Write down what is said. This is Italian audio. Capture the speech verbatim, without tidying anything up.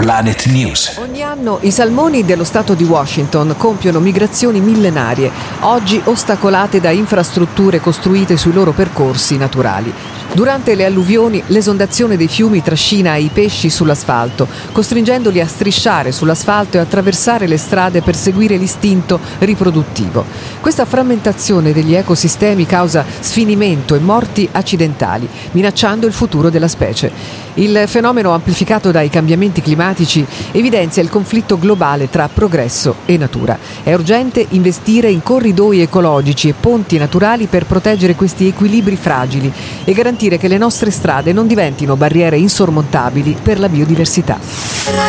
Planet News. Ogni anno i salmoni dello stato di Washington compiono migrazioni millenarie, oggi ostacolate da infrastrutture costruite sui loro percorsi naturali. Durante le alluvioni, l'esondazione dei fiumi trascina i pesci sull'asfalto, costringendoli a strisciare sull'asfalto e attraversare le strade per seguire l'istinto riproduttivo. Questa frammentazione degli ecosistemi causa sfinimento e morti accidentali, minacciando il futuro della specie. Il fenomeno, amplificato dai cambiamenti climatici, evidenzia il conflitto globale tra progresso e natura. È urgente investire in corridoi ecologici e ponti naturali per proteggere questi equilibri fragili e garantire che le nostre strade non diventino barriere insormontabili per la biodiversità.